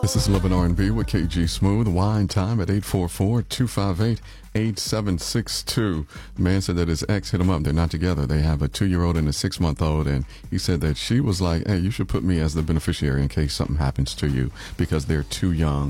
This is Love and R&B with KG Smooth. Wine time at 844-258-8762. Man said that his ex hit him up. They're not together. They have a 2-year-old and a 6-month-old, and he said that she was like, hey, you should put me as the beneficiary in case something happens to you because they're too young